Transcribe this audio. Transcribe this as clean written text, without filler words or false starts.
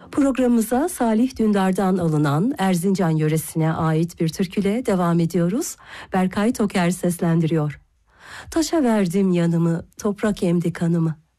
Programımıza Salih Dündar'dan alınan Erzincan yöresine ait bir türküyle devam ediyoruz. Berkay Toker seslendiriyor. Taşa verdim yanımı, toprak emdi kanımı.